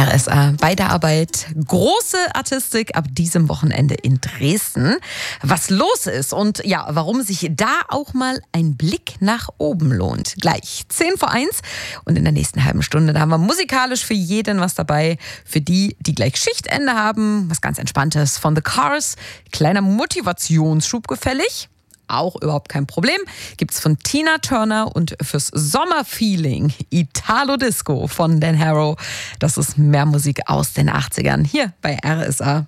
RSA bei der Arbeit. Große Artistik ab diesem Wochenende in Dresden. Was los ist und ja, warum sich da auch mal ein Blick nach oben lohnt. Gleich 10:10 und in der nächsten halben Stunde, da haben wir musikalisch für jeden was dabei. Für die, die gleich Schichtende haben, was ganz Entspanntes von The Cars. Kleiner Motivationsschub gefällig. Auch überhaupt kein Problem. Gibt's von Tina Turner und fürs Sommerfeeling Italo Disco von Dan Harrow. Das ist mehr Musik aus den 80ern hier bei RSA.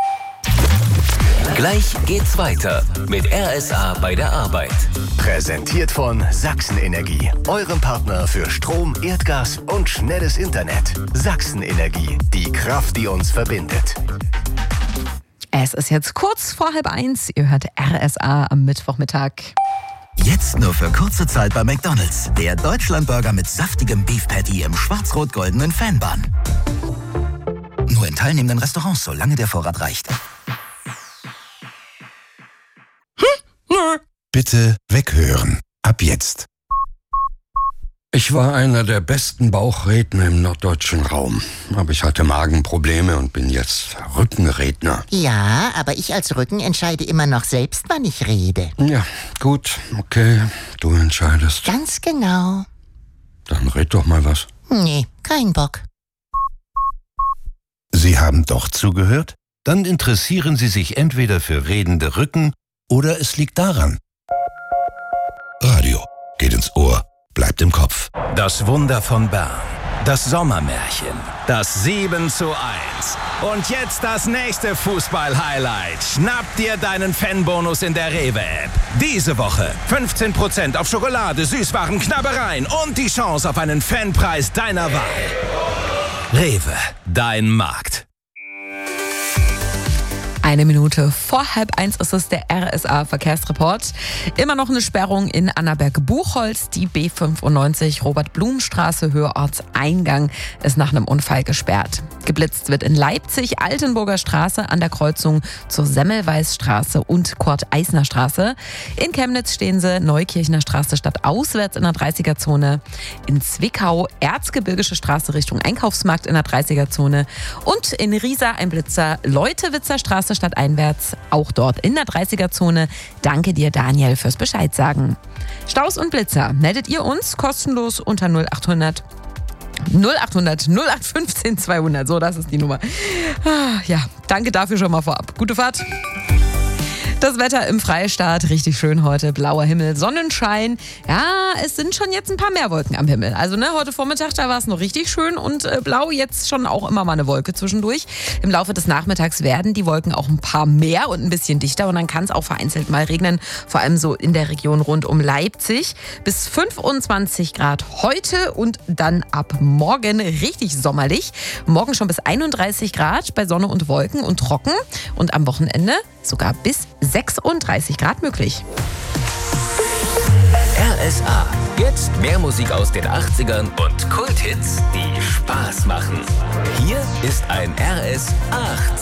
Gleich geht's weiter mit RSA bei der Arbeit. Präsentiert von Sachsen-Energie, eurem Partner für Strom, Erdgas und schnelles Internet. Sachsen-Energie, die Kraft, die uns verbindet. Es ist jetzt kurz vor 12:30. Ihr hört RSA am Mittwochmittag. Jetzt nur für kurze Zeit bei McDonald's. Der Deutschlandburger mit saftigem Beef Patty im schwarz-rot-goldenen Fanbun. Nur in teilnehmenden Restaurants, solange der Vorrat reicht. Bitte weghören. Ab jetzt. Ich war einer der besten Bauchredner im norddeutschen Raum. Aber ich hatte Magenprobleme und bin jetzt Rückenredner. Ja, aber ich als Rücken entscheide immer noch selbst, wann ich rede. Ja, gut, okay, du entscheidest. Ganz genau. Dann red doch mal was. Nee, kein Bock. Sie haben doch zugehört? Dann interessieren Sie sich entweder für redende Rücken oder es liegt daran. Radio geht ins Ohr, bleibt im Kopf. Das Wunder von Bern. Das Sommermärchen. Das 7:1. Und jetzt das nächste Fußball-Highlight. Schnapp dir deinen Fanbonus in der Rewe-App. Diese Woche 15% auf Schokolade, Süßwaren, Knabbereien und die Chance auf einen Fanpreis deiner Wahl. Rewe, dein Markt. 1 Minute vor 12:30 ist es der RSA-Verkehrsreport. Immer noch eine Sperrung in Annaberg-Buchholz. Die B95 Robert-Blum-Straße, Höhe Ortseingang, ist nach einem Unfall gesperrt. Geblitzt wird in Leipzig, Altenburger Straße an der Kreuzung zur Semmelweisstraße und Kurt-Eisner-Straße. In Chemnitz stehen sie Neukirchner Straße stadtauswärts in der 30er-Zone. In Zwickau Erzgebirgische Straße Richtung Einkaufsmarkt in der 30er-Zone. Und in Riesa ein Blitzer Leutewitzer Straße stadteinwärts, auch dort in der 30er-Zone. Danke dir, Daniel, fürs Bescheid sagen. Staus und Blitzer meldet ihr uns kostenlos unter 0800 0815 200. So, das ist die Nummer. Ja, danke dafür schon mal vorab. Gute Fahrt. Das Wetter im Freistaat, richtig schön heute. Blauer Himmel, Sonnenschein. Ja, es sind schon jetzt ein paar mehr Wolken am Himmel. Also heute Vormittag, da war es noch richtig schön und blau, jetzt schon auch immer mal eine Wolke zwischendurch. Im Laufe des Nachmittags werden die Wolken auch ein paar mehr und ein bisschen dichter und dann kann es auch vereinzelt mal regnen. Vor allem so in der Region rund um Leipzig. Bis 25 Grad heute und dann ab morgen richtig sommerlich. Morgen schon bis 31 Grad bei Sonne und Wolken und trocken. Und am Wochenende sogar bis 36 Grad möglich. RSA. Jetzt mehr Musik aus den 80ern und Kulthits, die Spaß machen. Hier ist ein RS 8.